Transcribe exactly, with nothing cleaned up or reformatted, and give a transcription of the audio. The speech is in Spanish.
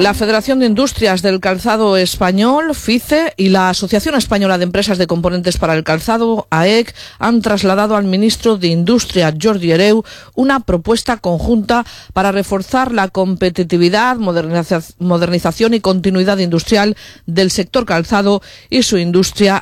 La Federación de Industrias del Calzado Español, FICE, y la Asociación Española de Empresas de Componentes para el Calzado, A E C, han trasladado al ministro de Industria, Jordi Hereu, una propuesta conjunta para reforzar la competitividad, moderniza- modernización y continuidad industrial del sector calzado y su industria